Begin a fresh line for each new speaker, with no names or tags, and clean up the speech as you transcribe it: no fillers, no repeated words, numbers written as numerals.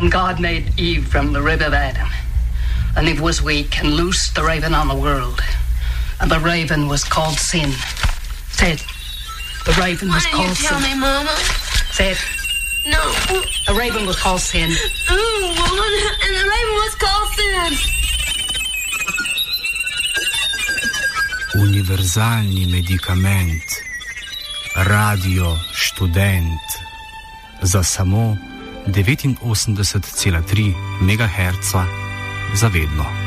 And God made Eve from the rib of Adam. And Eve was weak and loosed the raven on the world. And the raven was called sin. Say it. The raven was called sin.
Why didn't you tell me, Mama?
Say it.
No.
The raven was called sin.
And the raven was called sin.
Univerzalni medikament. Radio Študent. Za samo 89,3 MHz za vedno.